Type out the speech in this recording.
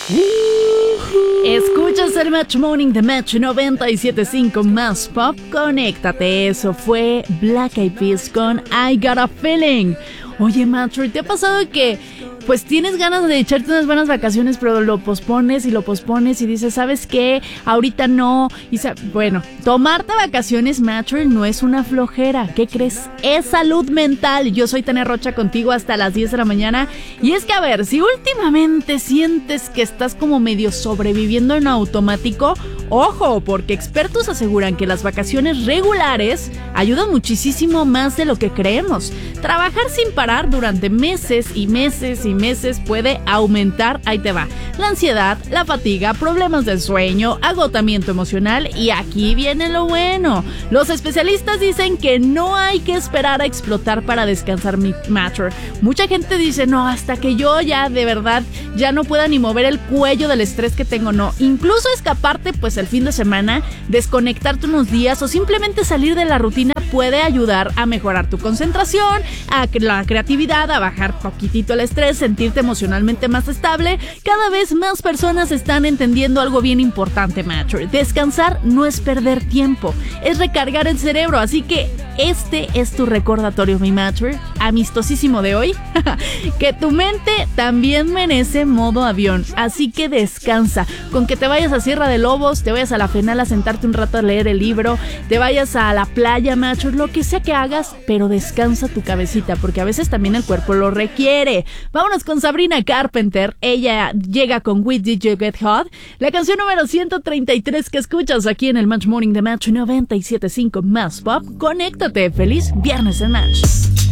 Escuchas el Match Morning de Match 97.5 más pop. Conéctate, eso fue Black Eyed Peas con I Got a Feeling. Oye, Matcher, ¿te ha pasado que pues tienes ganas de echarte unas buenas vacaciones, pero lo pospones y dices, ¿sabes qué? Ahorita no. Bueno, tomarte vacaciones, Matcher, no es una flojera. ¿Qué crees? Es salud mental. Yo soy Tania Rocha contigo hasta las 10 de la mañana. Y es que, a ver, si últimamente sientes que estás como medio sobreviviendo en automático, ojo, porque expertos aseguran que las vacaciones regulares ayudan muchísimo más de lo que creemos. Trabajar sin parar durante meses y meses y meses puede aumentar, ahí te va, la ansiedad, la fatiga, problemas del sueño, agotamiento emocional, y aquí viene lo bueno. Los especialistas dicen que no hay que esperar a explotar para descansar, Matcher. Mucha gente dice, no, hasta que yo ya de verdad ya no pueda ni mover el cuello del estrés que tengo, no. Incluso escaparte pues el fin de semana, desconectarte unos días o simplemente salir de la rutina puede ayudar a mejorar tu concentración, a la creatividad, a bajar poquitito el estrés, sentirte emocionalmente más estable. Cada vez más personas están entendiendo algo bien importante, Matcher. Descansar no es perder tiempo, es recargar el cerebro. Así que este es tu recordatorio, mi Matcher, amistosísimo de hoy, que tu mente también merece modo avión. Así que descansa. Con que te vayas a Sierra de Lobos, te vayas a la Fenal a sentarte un rato a leer el libro, te vayas a la playa, Matcher, lo que sea que hagas, pero descansa tu cabecita, porque a veces también el cuerpo lo requiere. Vámonos con Sabrina Carpenter. Ella llega con We Did You Get Hot, la canción número 133 que escuchas aquí en el Match Morning de Match 97.5 más pop. Conéctate. Feliz viernes en Match.